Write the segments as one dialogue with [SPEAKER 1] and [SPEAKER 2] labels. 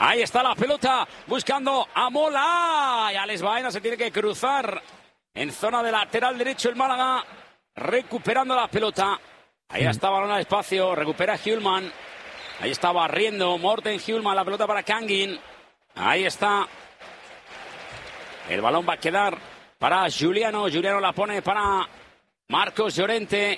[SPEAKER 1] Ahí está la pelota, buscando a Mola. Y Alex Baena se tiene que cruzar en zona de lateral derecho el Málaga, recuperando la pelota. Ahí está balón al espacio, recupera Hjulmand. Ahí está barriendo Morten Hjulmand, la pelota para Kangin. Ahí está. El balón va a quedar para Juliano. Juliano la pone para Marcos Llorente.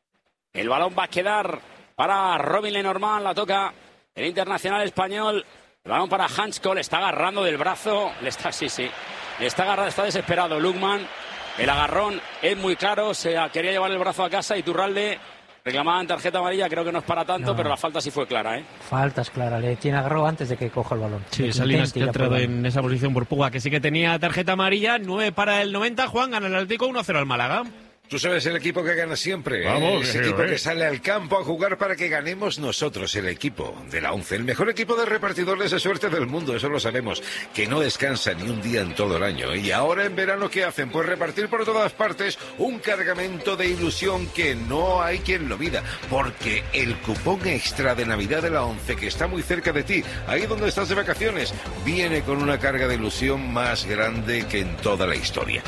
[SPEAKER 1] El balón va a quedar para Robin Lenormand. La toca el internacional español. El balón para Hansko. Le está agarrando del brazo. Le está agarrando, está desesperado Lukman. El agarrón es muy claro. Se quería llevar el brazo a casa. Iturralde reclamaba en tarjeta amarilla. Creo que no es para tanto, pero la falta sí fue clara, ¿eh?
[SPEAKER 2] Falta es clara. Le tiene agarrado antes de que coja el balón.
[SPEAKER 3] Sí, Salinas que ha entrado en esa posición por Puga, que sí que tenía tarjeta amarilla. 9 para el 90. Juan, gana el Atlético 1-0 al Málaga.
[SPEAKER 4] Tú sabes, el equipo que gana siempre.
[SPEAKER 3] Vamos,
[SPEAKER 4] ese equipo que sale al campo a jugar para que ganemos nosotros, el equipo de la ONCE. El mejor equipo de repartidores de suerte del mundo, eso lo sabemos. Que no descansa ni un día en todo el año. Y ahora en verano, ¿qué hacen? Pues repartir por todas partes un cargamento de ilusión que no hay quien lo mida. Porque el cupón extra de Navidad de la ONCE, que está muy cerca de ti, ahí donde estás de vacaciones, viene con una carga de ilusión más grande que en toda la historia.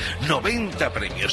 [SPEAKER 4] 90 premios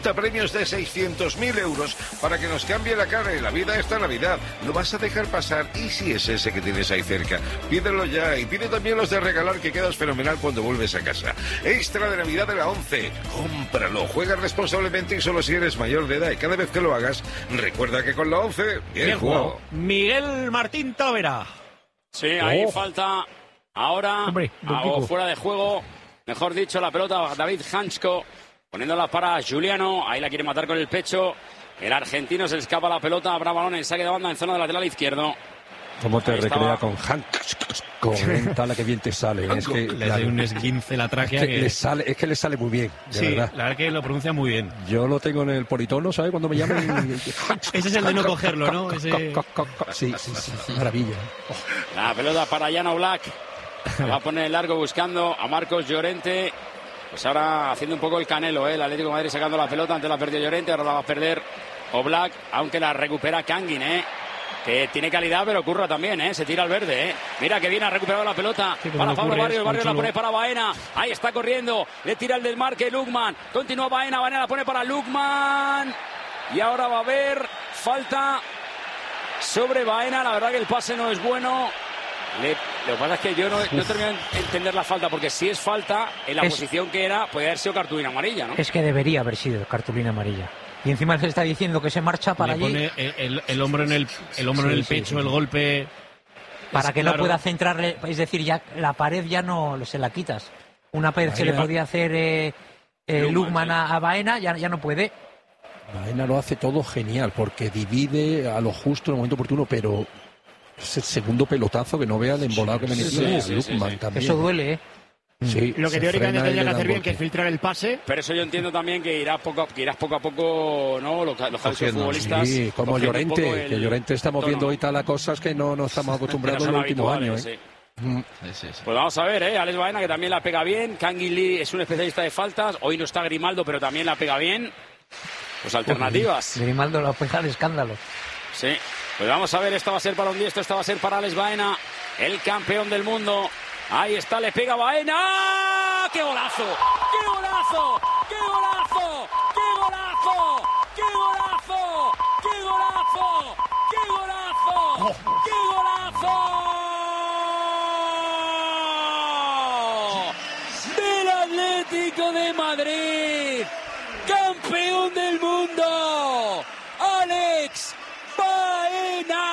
[SPEAKER 4] de 600.000 euros para que nos cambie la cara y la vida esta Navidad. ¿Lo vas a dejar pasar? ¿Y si es ese que tienes ahí cerca? Pídelo ya y pide también los de regalar, que quedas fenomenal cuando vuelves a casa. Extra de Navidad de la ONCE. Cómpralo, juega responsablemente y solo si eres mayor de edad. Y cada vez que lo hagas, recuerda que con la ONCE, bien jugado.
[SPEAKER 3] Miguel Martín Távera.
[SPEAKER 1] Sí, ahí falta ahora, o fuera de juego, mejor dicho, la pelota David Hansko. Poniéndola para Juliano, ahí la quiere matar con el pecho. El argentino se escapa la pelota, habrá balón en saque de banda en zona de lateral izquierdo.
[SPEAKER 5] ¿Cómo te recrea con Hank? Comenta que bien te sale. Es que
[SPEAKER 3] le da un esguince la tráquea.
[SPEAKER 5] Es que le sale muy bien, de verdad.
[SPEAKER 3] La verdad que lo pronuncia muy bien.
[SPEAKER 5] Yo lo tengo en el politono, ¿sabes? Cuando me llaman.
[SPEAKER 3] Ese es el de no cogerlo, ¿no?
[SPEAKER 5] Sí, maravilla.
[SPEAKER 1] La pelota para Jan Oblak. Va a poner el largo buscando a Marcos Llorente. Pues ahora haciendo un poco el Canelo, el Atlético de Madrid sacando la pelota, antes la perdió Llorente, ahora la va a perder Oblak, aunque la recupera Kangin, que tiene calidad, pero curra también, se tira al verde, Mira que viene, ha recuperado la pelota para Pablo Barrios, Barrios la pone para Baena, ahí está corriendo, le tira el desmarque Lukman, continúa Baena, Baena la pone para Lukman, y ahora va a haber falta sobre Baena, la verdad que el pase no es bueno. Lo que pasa es que yo no termino de entender la falta, porque si es falta, en la posición que era, podría haber sido cartulina amarilla, ¿no?
[SPEAKER 2] Es que debería haber sido cartulina amarilla. Y encima se está diciendo que se marcha para allí.
[SPEAKER 3] Le pone el hombro en el pecho, el golpe.
[SPEAKER 2] Para que no pueda centrarle, es decir, ya la pared ya no se la quitas. Una pared que le podía hacer Lukman a Baena, ya no puede.
[SPEAKER 5] Baena lo hace todo genial, porque divide a lo justo en el momento oportuno, pero es el segundo pelotazo que no vea el embolado que me metió Lukman también.
[SPEAKER 2] Eso duele,
[SPEAKER 3] Sí, lo que teóricamente tendría que hacer bien, que es filtrar el pase.
[SPEAKER 1] Pero eso yo entiendo también que irás poco a poco, ¿no? Los futbolistas.
[SPEAKER 5] Sí, como Llorente, que Llorente estamos viendo ahorita las cosas que no estamos acostumbrados en los últimos años.
[SPEAKER 1] Sí. Pues vamos a ver, Alex Baena, que también la pega bien. Kangin Lee es un especialista de faltas. Hoy no está Grimaldo, pero también la pega bien. Pues alternativas.
[SPEAKER 2] Grimaldo la pega de escándalo.
[SPEAKER 1] Sí. Pues vamos a ver, esta va a ser para un diestro, esta va a ser para Alex Baena, el campeón del mundo. Ahí está, le pega Baena. ¡Qué golazo! ¡Qué golazo! ¡Qué golazo! ¡Qué golazo! ¡Qué golazo! ¡Qué golazo! ¡Qué golazo! ¡Qué golazo! Del Atlético de Madrid, campeón del mundo, Alex Baena.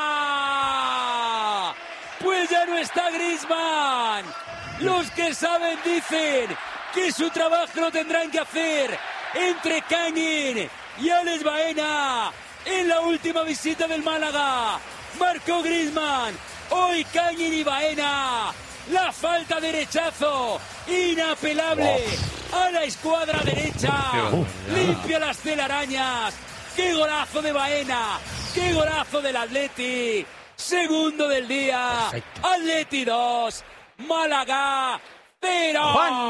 [SPEAKER 1] Pues ya no está Griezmann. Los que saben dicen que su trabajo lo tendrán que hacer entre Kangin y Alex Baena. En la última visita del Málaga marcó Griezmann, hoy Kangin y Baena. La falta derechazo inapelable a la escuadra derecha. Limpia las telarañas. ¡Qué golazo de Baena! ¡Qué golazo del Atleti! Segundo del día. Perfecto. Atleti 2, Málaga tira.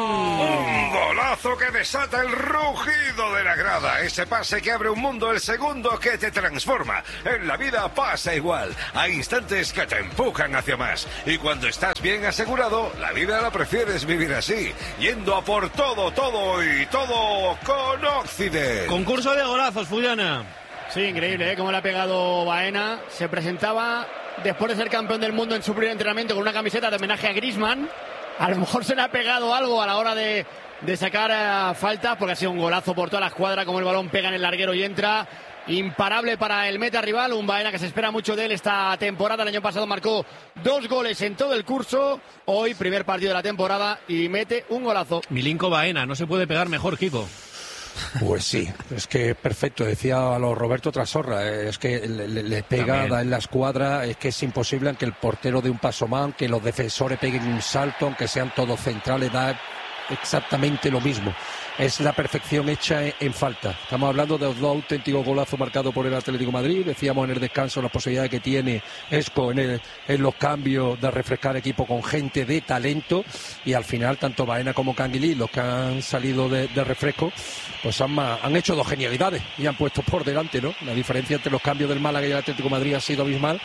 [SPEAKER 4] Un golazo que desata el rugido de la grada. Ese pase que abre un mundo, el segundo que te transforma. En la vida pasa igual. Hay instantes que te empujan hacia más. Y cuando estás bien asegurado, la vida la prefieres vivir así. Yendo a por todo, todo y todo con Occident.
[SPEAKER 3] Concurso de golazos, Fullana.
[SPEAKER 6] Sí, increíble, ¿eh? Cómo le ha pegado Baena. Se presentaba después de ser campeón del mundo en su primer entrenamiento con una camiseta de homenaje a Griezmann. A lo mejor se le ha pegado algo a la hora de sacar falta, porque ha sido un golazo por toda la escuadra, como el balón pega en el larguero y entra. Imparable para el meta rival, un Baena que se espera mucho de él esta temporada. El año pasado marcó 2 goles en todo el curso. Hoy, primer partido de la temporada y mete un golazo.
[SPEAKER 3] Milinko Baena, no se puede pegar mejor, Kiko.
[SPEAKER 5] Pues sí, es que perfecto, decía a lo Roberto Trasorra, es que le pega, también da en la escuadra, es que es imposible, aunque el portero dé un paso más, aunque los defensores peguen un salto, aunque sean todos centrales, da exactamente lo mismo. Es la perfección hecha en falta. Estamos hablando de los 2 auténticos golazos marcados por el Atlético de Madrid. Decíamos en el descanso las posibilidades que tiene Esco en los cambios de refrescar equipo con gente de talento, y al final tanto Baena como Canguilí, los que han salido de refresco, pues han hecho 2 genialidades y han puesto por delante, ¿no? La diferencia entre los cambios del Málaga y el Atlético de Madrid ha sido abismal,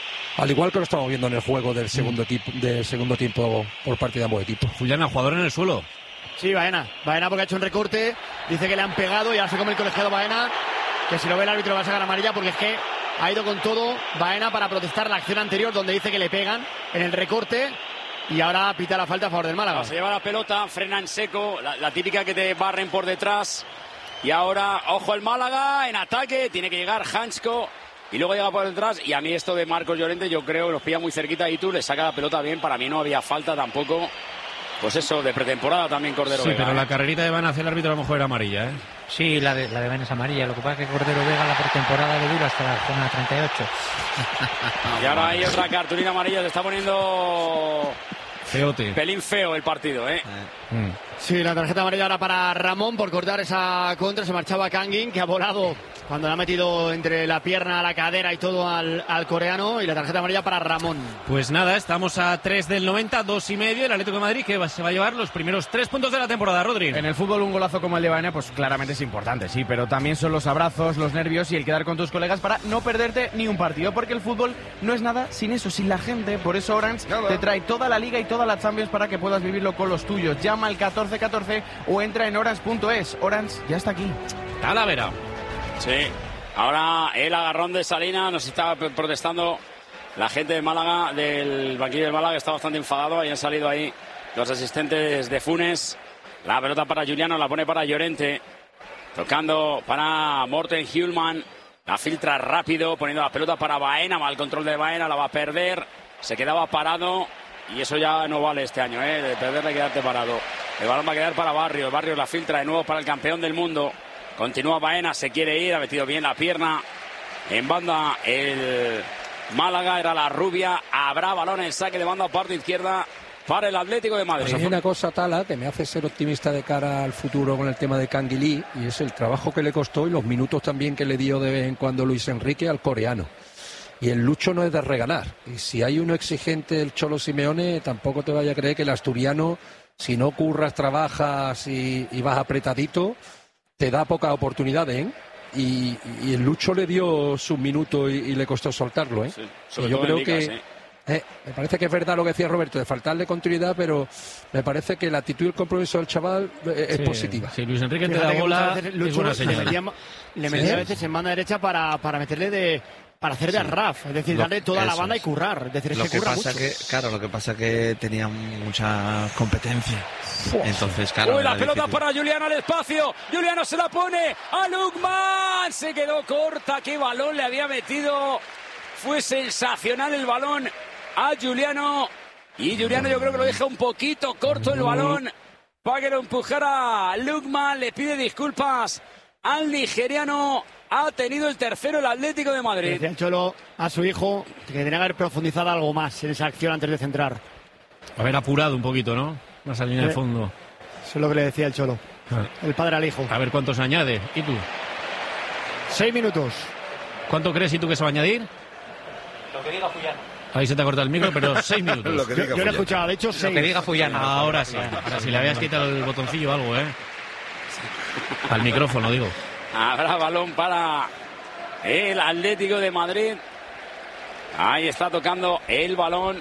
[SPEAKER 5] al igual que lo estamos viendo en el juego del segundo tiempo por parte de ambos equipos.
[SPEAKER 3] Fullana, jugador en el suelo.
[SPEAKER 6] Sí, Baena porque ha hecho un recorte, dice que le han pegado y ahora se come el colegiado Baena, que si lo ve el árbitro va a sacar amarilla, porque es que ha ido con todo Baena para protestar la acción anterior donde dice que le pegan en el recorte, y ahora pita la falta a favor del Málaga.
[SPEAKER 1] Se lleva la pelota, frena en seco, la típica que te barren por detrás, y ahora ojo el Málaga en ataque, tiene que llegar Hansko y luego llega por detrás, y a mí esto de Marcos Llorente yo creo que los pilla muy cerquita y tú le saca la pelota bien, para mí no había falta tampoco. Pues eso, de pretemporada también Cordero Vega.
[SPEAKER 3] Sí, pero la carrerita de Baena hacia el árbitro a lo mejor era amarilla, ¿eh?
[SPEAKER 2] Sí, la de Baena es amarilla. Lo que pasa es que Cordero Vega la pretemporada le dura hasta la zona 38.
[SPEAKER 1] Y ahora hay otra cartulina amarilla, se está poniendo
[SPEAKER 3] feote.
[SPEAKER 1] Pelín feo el partido, ¿eh?
[SPEAKER 6] Sí, la tarjeta amarilla ahora para Ramón por cortar esa contra. Se marchaba Kangin, que ha volado cuando le ha metido entre la pierna, la cadera y todo al coreano, y la tarjeta amarilla para Ramón.
[SPEAKER 3] Pues nada, estamos a 3 del 90, 2,5, el Atlético de Madrid que se va a llevar los primeros 3 puntos de la temporada, Rodri.
[SPEAKER 7] En el fútbol un golazo como el de Baena pues claramente es importante, sí, pero también son los abrazos, los nervios y el quedar con tus colegas para no perderte ni un partido, porque el fútbol no es nada sin eso, sin la gente. Por eso Orange te trae toda la Liga y toda la Champions para que puedas vivirlo con los tuyos. Llama al 1414 o entra en orange.es. Orange ya está aquí.
[SPEAKER 3] Talavera.
[SPEAKER 1] Sí, ahora el agarrón de Salina, nos está protestando la gente de Málaga, del banquillo del Málaga, está bastante enfadado. Ahí han salido ahí los asistentes de Funes. La pelota para Juliano, la pone para Llorente, tocando para Morten Hjulman, la filtra rápido, poniendo la pelota para Baena, mal control de Baena, la va a perder, se quedaba parado y eso ya no vale este año, de perderle, quedarte parado. El balón va a quedar para Barrios, Barrios la filtra de nuevo para el campeón del mundo. Continúa Baena, se quiere ir, ha metido bien la pierna. En banda el Málaga, era la rubia. Habrá balón en saque de banda, parte izquierda para el Atlético de Madrid.
[SPEAKER 5] Hay una cosa, Tala, que me hace ser optimista de cara al futuro con el tema de Canguilí, y es el trabajo que le costó y los minutos también que le dio de vez en cuando Luis Enrique al coreano. Y el Lucho no es de regalar. Y si hay uno exigente, el Cholo Simeone, tampoco te vaya a creer que el asturiano, si no curras, trabajas y vas apretadito, te da pocas oportunidades, ¿eh? Y el Lucho le dio sus minutos y le costó soltarlo, ¿eh?
[SPEAKER 1] Sí,
[SPEAKER 5] y yo creo que me parece que es verdad lo que decía Roberto, de faltarle continuidad, pero me parece que la actitud y el compromiso del chaval es positiva.
[SPEAKER 3] Si Luis Enrique te da bola, es buena señal.
[SPEAKER 6] Le metía a veces en banda derecha para meterle para hacer de Arraf, es decir, darle toda la banda y currar. Es decir, es que curra mucho.
[SPEAKER 8] Lo que pasa que tenía mucha competencia. Entonces, claro.
[SPEAKER 1] Uy, la pelota para Juliano al espacio. Juliano se la pone a Lukman. Se quedó corta. Qué balón le había metido. Fue sensacional el balón a Juliano. Y Juliano yo creo que lo deja un poquito corto el balón para que lo empujara Lukman. Le pide disculpas al nigeriano. Ha tenido el tercero el Atlético de Madrid.
[SPEAKER 6] Decía el Cholo a su hijo que tenía que haber profundizado algo más en esa acción antes de centrar.
[SPEAKER 3] Haber apurado un poquito, ¿no? Más al línea de fondo.
[SPEAKER 6] Eso es lo que le decía el Cholo. El padre al hijo.
[SPEAKER 3] A ver cuántos añade. ¿Y tú?
[SPEAKER 6] 6 minutos.
[SPEAKER 3] ¿Cuánto crees y tú que se va a añadir?
[SPEAKER 2] Lo que diga Fullana.
[SPEAKER 3] Ahí se te ha cortado el micro, pero 6 minutos.
[SPEAKER 6] Yo lo he escuchado, de hecho 6.
[SPEAKER 2] Lo que diga Fullana.
[SPEAKER 3] Ahora sí. Ahora sí, le habías quitado el botoncillo o algo, al micrófono, digo.
[SPEAKER 1] Habrá balón para el Atlético de Madrid. Ahí está tocando el balón.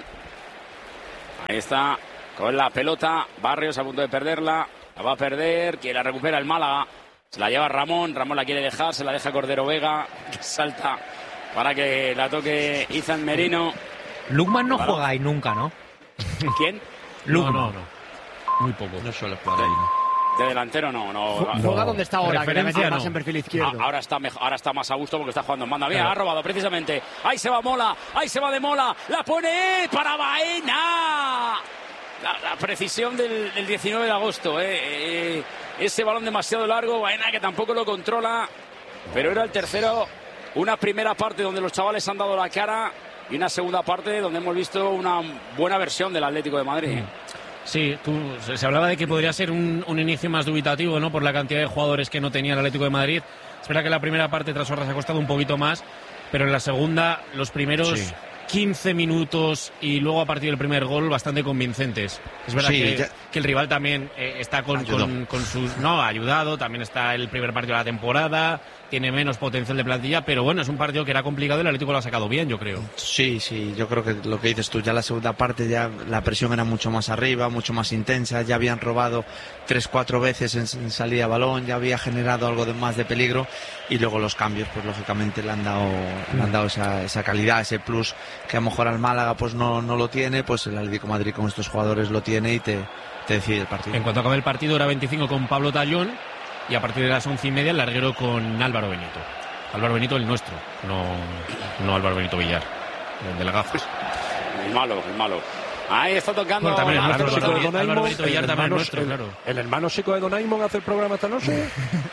[SPEAKER 1] Ahí está con la pelota. Barrios a punto de perderla. La va a perder. Quien la recupera el Málaga. Se la lleva Ramón. Ramón la quiere dejar. Se la deja Cordero Vega. Que salta para que la toque Izan Merino.
[SPEAKER 2] Lukman no juega ahí nunca, ¿no?
[SPEAKER 1] ¿Quién?
[SPEAKER 2] Lukman.
[SPEAKER 3] No. Muy poco.
[SPEAKER 8] No suele jugar ahí.
[SPEAKER 1] De delantero no.
[SPEAKER 6] Juega donde está ahora, que
[SPEAKER 3] Referencia,
[SPEAKER 6] más
[SPEAKER 3] no.
[SPEAKER 6] en perfil izquierdo.
[SPEAKER 1] Ahora está más a gusto porque está jugando en banda. Mira, ha robado precisamente. Ahí se va Mola. Ahí se va de Mola. La pone para Baena. La precisión del 19 de agosto. Ese balón demasiado largo. Baena que tampoco lo controla. Pero era el tercero. Una primera parte donde los chavales han dado la cara. Y una segunda parte donde hemos visto una buena versión del Atlético de Madrid.
[SPEAKER 3] Sí, se hablaba de que podría ser un inicio más dubitativo, ¿no? Por la cantidad de jugadores que no tenía el Atlético de Madrid. Es verdad que la primera parte Trasorra se ha costado un poquito más, pero en la segunda, los primeros 15 minutos y luego a partir del primer gol bastante convincentes. Es verdad que el rival también está con sus... No, ha ayudado, también está el primer partido de la temporada, tiene menos potencial de plantilla, pero bueno, es un partido que era complicado y el Atlético lo ha sacado bien, yo creo.
[SPEAKER 8] Sí, yo creo que lo que dices tú, ya la segunda parte ya la presión era mucho más arriba, mucho más intensa, ya habían robado 3-4 veces en salida de balón, ya había generado algo más de peligro y luego los cambios, pues lógicamente le han dado esa calidad, ese plus que a lo mejor al Málaga pues no lo tiene, pues el Atlético de Madrid con estos jugadores lo tiene y te decide el partido.
[SPEAKER 3] En cuanto acabe el partido, era 25 con Pablo Tallón y a partir de las 11:30 el larguero con Álvaro Benito. Álvaro Benito el nuestro, no Álvaro Benito Villar, el de las gafas.
[SPEAKER 1] El malo. Ahí está tocando.
[SPEAKER 3] Bueno, también el nuestro,
[SPEAKER 5] Álvaro
[SPEAKER 3] Benito Villar también nuestro, claro.
[SPEAKER 5] ¿El hermano chico de Don Aimon hace el programa esta noche?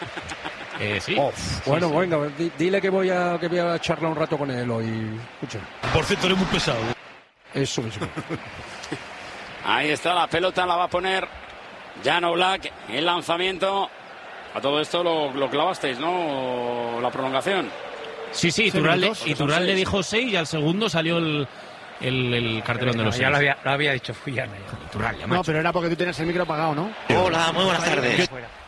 [SPEAKER 3] Sí.
[SPEAKER 5] Bueno, venga, dile que voy a charlar un rato con él hoy. Escucha.
[SPEAKER 9] Por cierto, eres muy pesado.
[SPEAKER 5] Eso mismo.
[SPEAKER 1] Ahí está la pelota, la va a poner Jan Oblak. El lanzamiento. A todo esto lo clavasteis, ¿no? La prolongación.
[SPEAKER 3] Sí, Iturralde le dijo 6 y al segundo salió el cartelón de los 6.
[SPEAKER 2] Ya lo había dicho Fullana.
[SPEAKER 3] Iturralde,
[SPEAKER 6] No, pero era porque tú tienes el micro apagado, ¿no?
[SPEAKER 8] Hola, muy buenas tardes.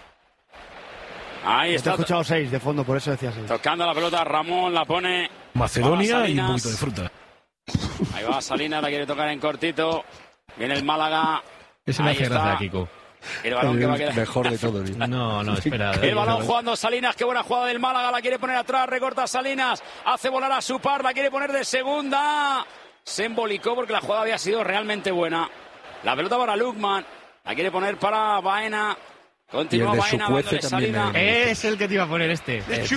[SPEAKER 1] Ahí
[SPEAKER 6] Te he
[SPEAKER 1] está.
[SPEAKER 6] escuchado 6 de fondo, por eso decía 6.
[SPEAKER 1] Tocando la pelota, Ramón la pone.
[SPEAKER 9] Macedonia y un poquito de fruta.
[SPEAKER 1] Ahí va Salinas, la quiere tocar en cortito. Viene el Málaga.
[SPEAKER 3] Ese me
[SPEAKER 1] Ahí
[SPEAKER 3] hace
[SPEAKER 1] está.
[SPEAKER 3] gracia, Kiko.
[SPEAKER 1] El balón que va a quedar.
[SPEAKER 5] Mejor de todo, tío.
[SPEAKER 3] No, espera.
[SPEAKER 1] El balón jugando Salinas, qué buena jugada del Málaga, la quiere poner atrás, recorta Salinas, hace volar a su par, la quiere poner de segunda. Se embolicó porque la jugada había sido realmente buena. La pelota para Lukman, la quiere poner para Baena. Continúa Baena dándole salida.
[SPEAKER 3] Es el que te iba a poner este.
[SPEAKER 5] Es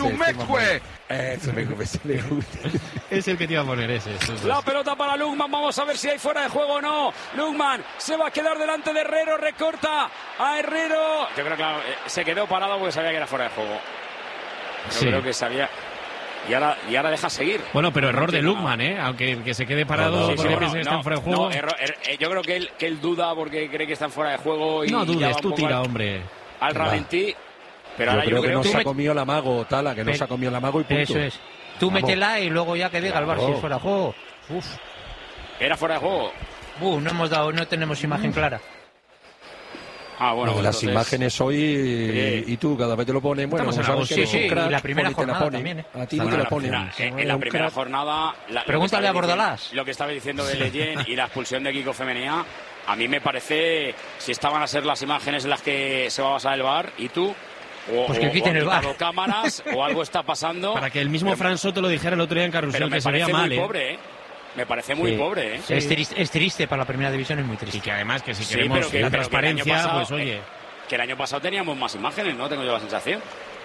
[SPEAKER 3] Es el que te iba a poner ese.
[SPEAKER 1] La pelota para Lukman, vamos a ver si hay fuera de juego o no. Lukman se va a quedar delante de Herrero, recorta a Herrero. Yo creo que se quedó parado porque sabía que era fuera de juego. Yo creo que sabía. Y ahora deja seguir.
[SPEAKER 3] Bueno, pero error de Lukman, aunque que se quede parado, piensa que están fuera de juego.
[SPEAKER 1] Yo creo que él duda porque cree que están fuera de juego. Y
[SPEAKER 3] no dudes,
[SPEAKER 1] ya
[SPEAKER 3] tú tira, hombre.
[SPEAKER 1] Al ralentí. Pero
[SPEAKER 5] yo
[SPEAKER 1] ahora
[SPEAKER 5] creo que no se ha comido el amago, Tala, que no se ha comido el amago y punto.
[SPEAKER 2] Eso es. Tú métela y luego ya que diga el Bar si es fuera de juego.
[SPEAKER 1] Era fuera de juego.
[SPEAKER 2] No tenemos imagen clara.
[SPEAKER 1] Bueno, pues
[SPEAKER 5] las imágenes hoy y tú cada vez te lo pones. Bueno,
[SPEAKER 2] sí, y la primera jornada también.
[SPEAKER 5] A ti no te la ponen.
[SPEAKER 1] En la primera jornada.
[SPEAKER 2] Pregúntale a Bordalás.
[SPEAKER 1] Lo que estaba diciendo de Leyen y la expulsión de Kiko Femenía, a mí me parece, si estaban a ser las imágenes en las que se va a basar el VAR, y tú.
[SPEAKER 2] Pues que quiten el VAR.
[SPEAKER 1] Cámaras o algo está pasando.
[SPEAKER 3] Para que el mismo Fran Soto lo dijera el otro día en Carrusel, que se veía mal.
[SPEAKER 1] Me parece muy pobre, ¿eh?
[SPEAKER 2] Es triste para la primera división, es muy triste.
[SPEAKER 3] Y que además que si queremos la transparencia, pues oye.
[SPEAKER 1] Que el año pasado teníamos más imágenes, ¿no? Tengo yo la sensación.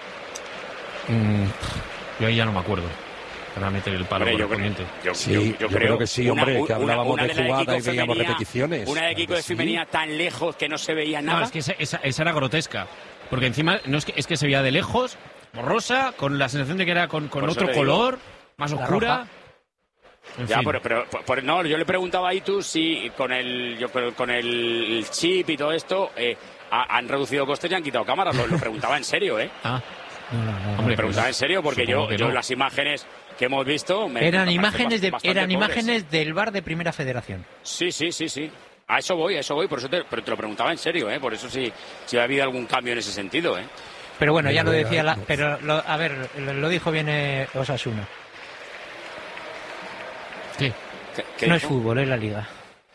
[SPEAKER 3] Yo ahí ya no me acuerdo. Para meter el palo correspondiente.
[SPEAKER 5] Yo creo que sí, hombre, que hablábamos de jugada y veíamos repeticiones.
[SPEAKER 1] Una de Kiko de Femenía tan lejos que no se veía nada.
[SPEAKER 3] No, es que esa era grotesca. Porque encima no es que se veía de lejos, borrosa, con la sensación de que era con otro color, más oscura.
[SPEAKER 1] Ya, pero no, yo le preguntaba a Itu si con el chip y todo esto han reducido costes y han quitado cámaras. Lo preguntaba en serio, ¿eh?
[SPEAKER 3] No.
[SPEAKER 1] Hombre, preguntaba en serio porque yo las imágenes que hemos visto.
[SPEAKER 2] Eran imágenes del VAR de Primera Federación.
[SPEAKER 1] Sí. A eso voy, por eso pero te lo preguntaba en serio, por eso si ha habido algún cambio en ese sentido,
[SPEAKER 2] Pero bueno, ya lo decía, lo dijo bien Osasuna.
[SPEAKER 3] ¿Qué
[SPEAKER 2] no
[SPEAKER 3] dijo?
[SPEAKER 2] Es fútbol, es la liga.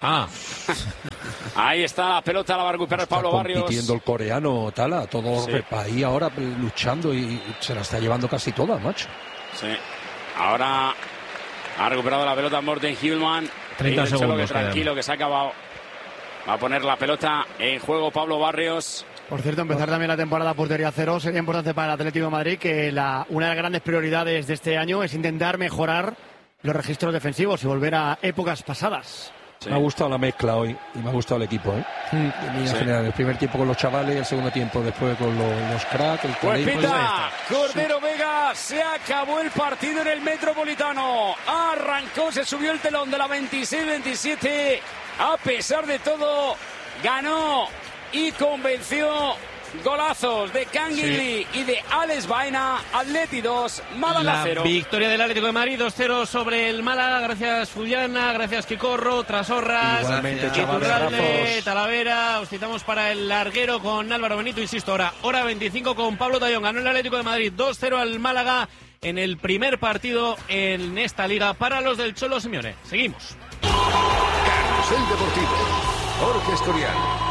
[SPEAKER 1] Ahí está la pelota, la va a recuperar Pablo Barrios.
[SPEAKER 5] Está compitiendo el coreano, Tala, todo ahí ahora luchando y se la está llevando casi toda, macho.
[SPEAKER 1] Sí. Ahora ha recuperado la pelota Morten Hjulman.
[SPEAKER 3] 30 segundos.
[SPEAKER 1] Tranquilo, que se ha acabado. Va a poner la pelota en juego Pablo Barrios.
[SPEAKER 6] Por cierto, empezar también la temporada portería cero sería importante para el Atlético de Madrid, que una de las grandes prioridades de este año es intentar mejorar los registros defensivos y volver a épocas pasadas.
[SPEAKER 5] Sí. Me ha gustado la mezcla hoy y me ha gustado el equipo, En general, el primer tiempo con los chavales y el segundo tiempo después con los cracks.
[SPEAKER 1] Pues pita, Cordero Vega, se acabó el partido en el Metropolitano. Arrancó, se subió el telón de la 26-27. A pesar de todo, ganó y convenció. Golazos de Canguilí y de Alex Baena. Atleti 2, Málaga 0.
[SPEAKER 3] La victoria del Atlético de Madrid 2-0 sobre el Málaga. Gracias Fullana, gracias Quicorro, Trasorras, Iturralde, Talavera. Os citamos para el larguero con Álvaro Benito. Insisto, hora 25 con Pablo Tallón. Ganó el Atlético de Madrid 2-0 al Málaga en el primer partido en esta liga para los del Cholo Simeone. Seguimos.
[SPEAKER 4] Carrusel Deportivo. Jorge Escorial.